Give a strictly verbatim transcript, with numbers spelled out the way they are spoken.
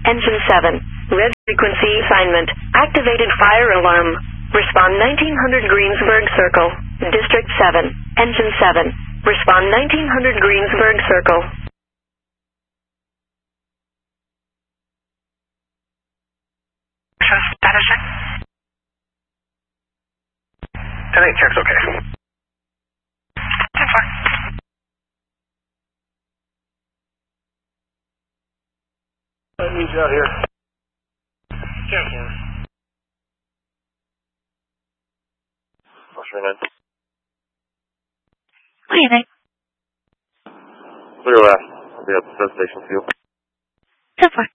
Engine seven. Red frequency assignment. Activated fire alarm. Respond nineteen hundred Greensburg Circle. District seven. Engine seven. Respond nineteen hundred Greensburg Circle. Status check. ten eight check's okay. ten four. I need you out here. ten four. What's your name? What do you think? Clear last. I'll be at the substation field. So far.